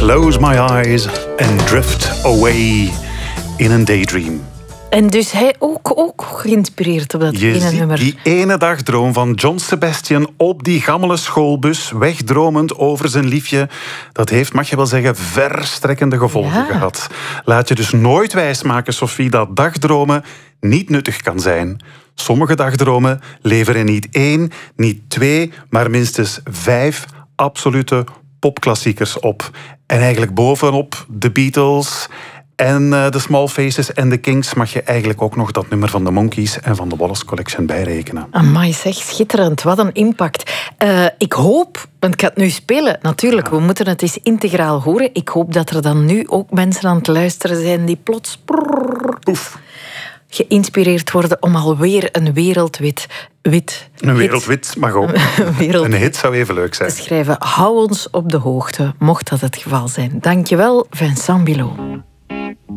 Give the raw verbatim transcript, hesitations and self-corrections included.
Close my eyes and drift away in a daydream. En dus hij ook, ook geïnspireerd op dat Je ene ziet nummer. die ene dagdroom van John Sebastian op die gammele schoolbus, wegdromend over zijn liefje. Dat heeft, mag je wel zeggen, verstrekkende gevolgen Ja. gehad. Laat je dus nooit wijsmaken, Sophie, dat dagdromen niet nuttig kan zijn. Sommige dagdromen leveren niet één, niet twee, maar minstens vijf absolute popklassiekers op. En eigenlijk bovenop de Beatles en uh, de Small Faces en de Kings mag je eigenlijk ook nog dat nummer van de Monkees en van de Wallace Collection bijrekenen. Amai, zeg, schitterend. Wat een impact. Uh, ik hoop, want ik ga het nu spelen, natuurlijk, ja. We moeten het eens integraal horen. Ik hoop dat er dan nu ook mensen aan het luisteren zijn die plots prrr, Poef. geïnspireerd worden om alweer een wereldwit wit Een wereldwit mag ook. wereld Een hit zou even leuk zijn. te schrijven. Hou ons op de hoogte, mocht dat het geval zijn. Dankjewel, Vincent Bilot.